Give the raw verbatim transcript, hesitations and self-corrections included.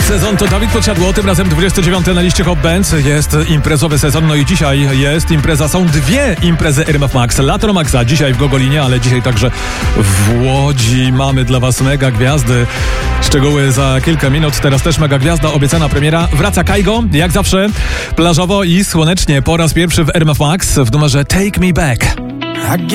Sezon to Dawid Podsiadło, tym razem dwudziesty dziewiąty na liście Hot Bands. Jest imprezowy sezon, no i dzisiaj jest impreza. Są dwie imprezy R M F Max. Lato Maxa dzisiaj w Gogolinie, ale dzisiaj także w Łodzi mamy dla was mega gwiazdy. Szczegóły za kilka minut. Teraz też mega gwiazda, obiecana premiera. Wraca Kaigo, jak zawsze, plażowo i słonecznie. Po raz pierwszy w R M F Max w numerze Take Me Back.